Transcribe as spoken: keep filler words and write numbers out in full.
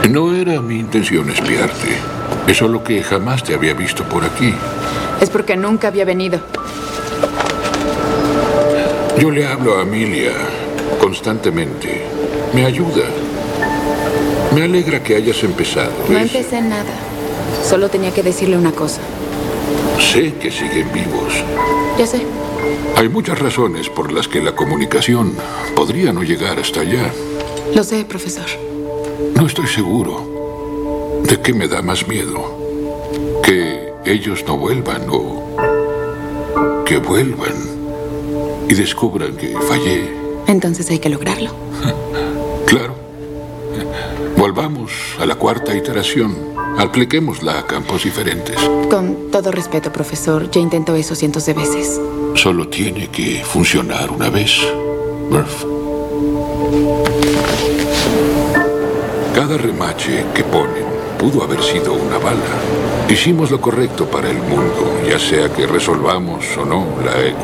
No era mi intención espiarte. Es solo que jamás te había visto por aquí. Es porque nunca había venido. Yo le hablo a Amelia constantemente. Me ayuda. Me alegra que hayas empezado. No Es- empecé nada. Solo tenía que decirle una cosa. Sé que siguen vivos. Ya sé. Hay muchas razones por las que la comunicación podría no llegar hasta allá. Lo sé, profesor. No estoy seguro. ¿De qué me da más miedo? Que ellos no vuelvan o que vuelvan y descubran que fallé. Entonces hay que lograrlo. Claro. Volvamos a la cuarta iteración. Apliquémosla a campos diferentes. Con todo respeto, profesor, ya intentó eso cientos de veces. Solo tiene que funcionar una vez, Murph. Cada remache que ponen pudo haber sido una bala. Hicimos lo correcto para el mundo, ya sea que resolvamos o no la ecuación.